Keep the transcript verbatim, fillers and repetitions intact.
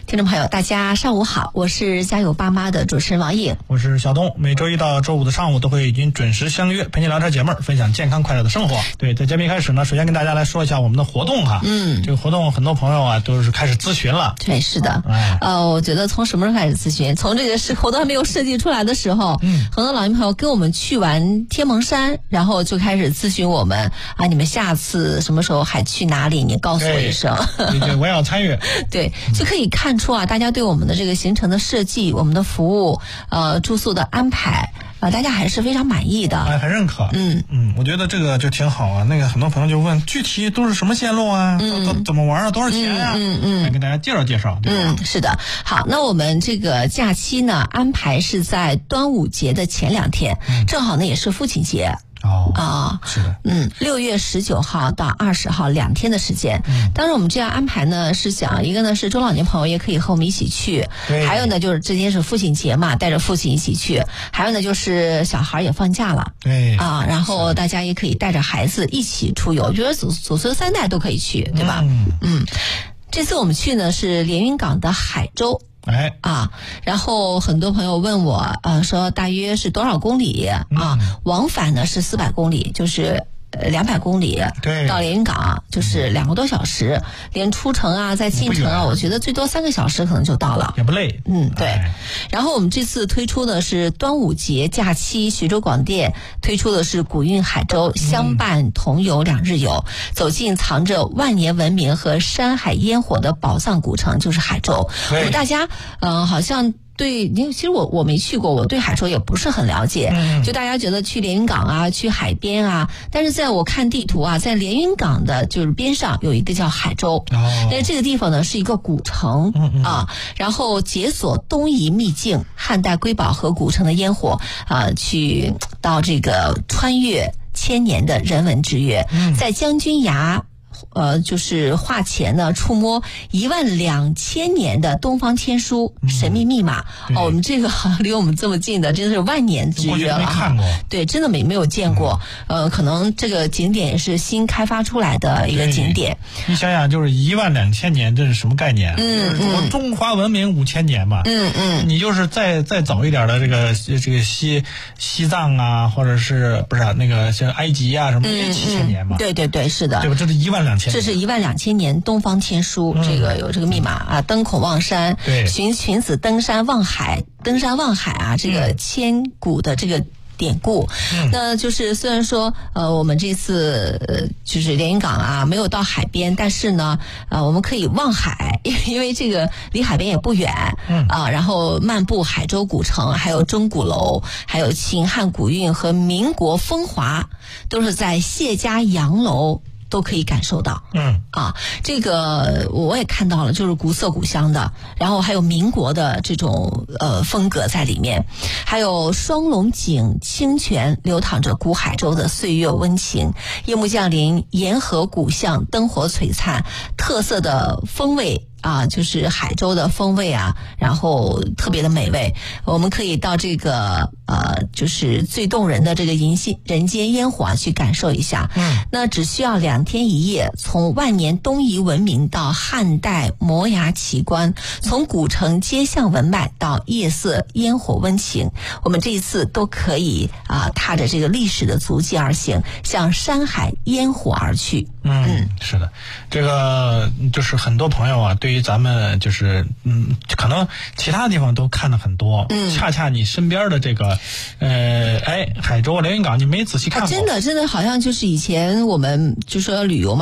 听众朋友，大家上午好，我是家有爸妈的主持人王颖， 我是小东。每周一到周五的上午都会与您准时相约，陪您聊天解闷，分享健康快乐的生活。对，在节目一开始呢，首先跟大家来说一下我们的活动哈。嗯，这个活动很多朋友啊都是开始咨询了。 对，是的。哎，呃，我觉得从什么时候开始咨询？从这个是活动还没有设计出来的时候，嗯，很多老年朋友跟我们去完天门山，然后就开始咨询我们啊，你们下次什么时候还去哪里？你告诉我一声。 对对，我也要参与。 对，就可以看出啊，大家对我们的这个行程的设计、我们的服务、呃住宿的安排啊、呃，大家还是非常满意的， 哎，很认可。嗯嗯，我觉得这个就挺好啊。那个很多朋友就问，具体都是什么线路啊？嗯，都怎么玩啊？多少钱啊？嗯嗯，来跟大家介绍介绍，对吧？ 嗯，是的。好，那我们这个假期呢，安排是在端午节的前两天，嗯、正好呢也是父亲节。 哦啊， 是的， 嗯，六月十九号到二十号两天的时间。嗯，当然我们这样安排呢，是想一个呢是中老年朋友也可以和我们一起去，还有呢就是这天是父亲节嘛，带着父亲一起去，还有呢就是小孩也放假了， 对啊，然后大家也可以带着孩子一起出游，我觉得祖祖孙三代都可以去，对吧？嗯嗯，这次我们去呢是连云港的海州。 哎啊，然后很多朋友问我，呃，说大约是多少公里啊？嗯、往返呢是四百公里，就是呃两百公里， 对， 到连云港就是两个多小时，连出城啊，在进城啊，我觉得最多三个小时可能就到了， 也不累。 嗯，对。 哎、 然后我们这次推出的是端午节假期，徐州广电推出的是古韵海州相伴同游两日游，嗯、走进藏着万年文明和山海烟火的宝藏古城，就是海州。我们大家嗯、呃，好像。对，其实我我没去过，我对海州也不是很了解。嗯，就大家觉得去连云港啊，去海边啊，但是在我看地图啊，在连云港的就是边上有一个叫海州，哦，因为这个地方呢是一个古城，嗯嗯啊，然后解锁东夷秘境、汉代瑰宝和古城的烟火啊，去到这个穿越千年的人文之约，嗯、在将军崖。呃，就是画前呢，触摸一万两千年的东方天书神秘密码。嗯、哦，我们这个离我们这么近的，真的是万年之约了哈。对，真的没没有见过。嗯、呃，可能这个景点也是新开发出来的一个景点。 你想想，就是一万两千年，这是什么概念？ 嗯嗯， 中华文明五千年嘛。 嗯嗯， 你就是再再早一点的这个这个西西藏啊，或者是不是、啊、那个像埃及啊什么，也七千年嘛。 对对对，是的。 对吧？这是一万两千年。 这是一万两千年东方天书，嗯、这个有这个密码啊，登孔望山， 对， 寻寻子登山望海，登山望海啊，这个千古的这个典故。嗯、那就是虽然说呃我们这次呃就是连云港啊没有到海边，但是呢呃我们可以望海，因为这个离海边也不远。嗯啊，然后漫步海州古城，还有钟鼓楼，还有秦汉古韵和民国风华，都是在谢家洋楼。都可以感受到，嗯啊，这个我也看到了，就是古色古香的，然后还有民国的这种呃风格在里面，还有双龙井清泉流淌着古海州的岁月温情，夜幕降临，沿河古巷灯火璀璨，特色的风味。啊，就是海州的风味啊，然后特别的美味。我们可以到这个呃，就是最动人的这个银杏人间烟火啊，去感受一下。嗯，那只需要两天一夜，从万年东夷文明到汉代摩崖奇观，从古城街巷文脉到夜色烟火温情，我们这一次都可以啊，踏着这个历史的足迹而行，向山海烟火而去。 嗯，嗯是的，这个就是很多朋友啊，对于咱们就是嗯，可能其他地方都看的很多，嗯，恰恰你身边的这个呃，哎，海州连云港你没仔细看过， 啊、真的真的好像就是以前我们就说旅游嘛。